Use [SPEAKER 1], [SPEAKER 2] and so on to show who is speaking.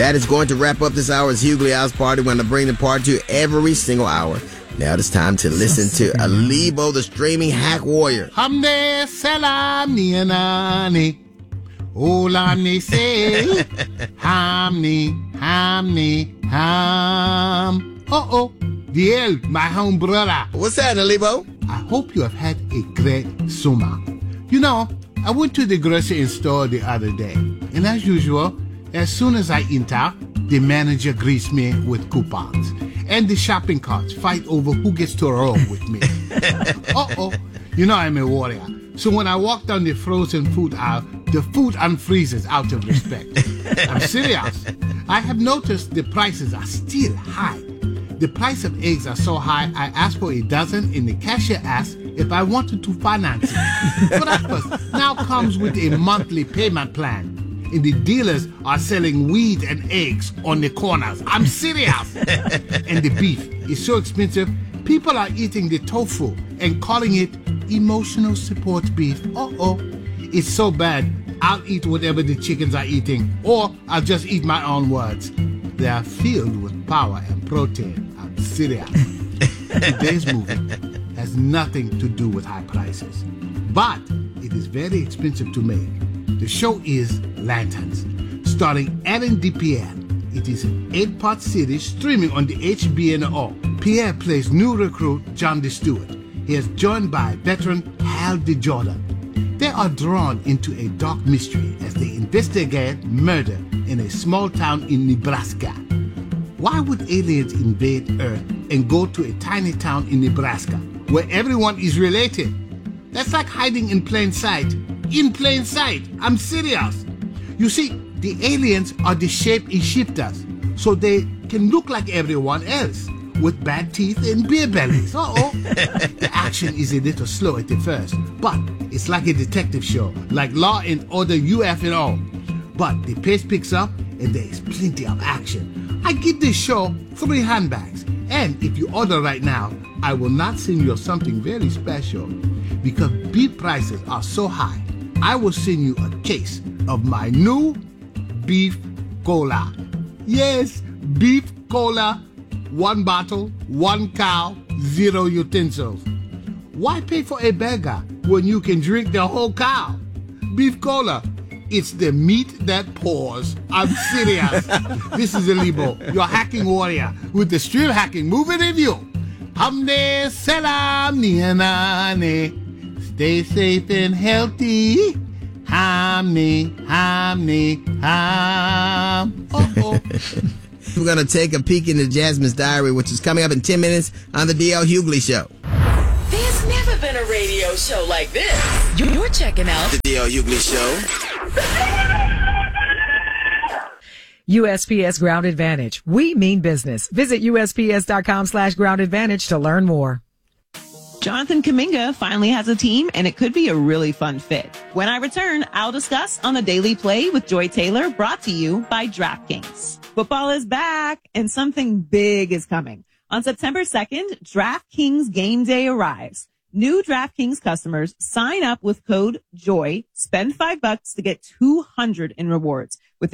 [SPEAKER 1] That is going to wrap up this hour's Hughley House Party. We're going to bring the party to you every single hour. Now it's time to listen to Alibo, the streaming hack warrior.
[SPEAKER 2] Hamde salam nianani. Olani say. Hamni, hamni, ham. Uh-oh. Diel, my home brother.
[SPEAKER 1] What's that, Alibo?
[SPEAKER 2] I hope you have had a great summer. You know, I went to the grocery store the other day, and as usual, as soon as I enter, the manager greets me with coupons, and the shopping carts fight over who gets to roll with me. Uh-oh, you know I'm a warrior. So when I walk down the frozen food aisle, the food unfreezes out of respect. I'm serious. I have noticed the prices are still high. The price of eggs are so high, I asked for a dozen, and the cashier asked if I wanted to finance it. Breakfast now comes with a monthly payment plan, and the dealers are selling weed and eggs on the corners. I'm serious. And the beef is so expensive, people are eating the tofu and calling it emotional support beef. Uh-oh. It's so bad, I'll eat whatever the chickens are eating, or I'll just eat my own words. They are filled with power and protein. I'm serious. Today's movie has nothing to do with high prices, but it is very expensive to make. The show is Lanterns, starring Ellen DePierre. It is an 8-part series streaming on the HBO. Pierre plays new recruit John DeStewart. He is joined by veteran Hal DeJordan. They are drawn into a dark mystery as they investigate murder in a small town in Nebraska. Why would aliens invade Earth and go to a tiny town in Nebraska where everyone is related? That's like hiding in plain sight. In plain sight. I'm serious. You see, the aliens are the shape-shifters, so they can look like everyone else with bad teeth and beer bellies. Uh-oh. The action is a little slow at the first, but it's like a detective show, like Law and Order UFO. But the pace picks up and there is plenty of action. I give this show 3 handbags, and if you order right now, I will not send you something very special. Because beef prices are so high, I will send you a case of my new beef cola. Yes, beef cola. 1 bottle, 1 cow, 0 utensils. Why pay for a burger when you can drink the whole cow? Beef cola. It's the meat that pours. I'm serious. This is Alibo, your hacking warrior, with the stream hacking movie review. Hamde salam nianane. Stay safe and healthy. Hamni, hamni, ham. Uh-oh.
[SPEAKER 1] We're going to take a peek into Jasmine's diary, which is coming up in 10 minutes on the D.L. Hughley Show.
[SPEAKER 3] There's never been a radio show like this. You're checking out
[SPEAKER 1] The D.L. Hughley Show.
[SPEAKER 4] USPS Ground Advantage. We mean business. Visit USPS.com/Ground Advantage to learn more.
[SPEAKER 5] Jonathan Kuminga finally has a team, and it could be a really fun fit. When I return, I'll discuss on the Daily Play with Joy Taylor, brought to you by DraftKings. Football is back, and something big is coming. On September 2nd, DraftKings Game Day arrives. New DraftKings customers sign up with code JOY, spend $5 to get $200 in rewards. With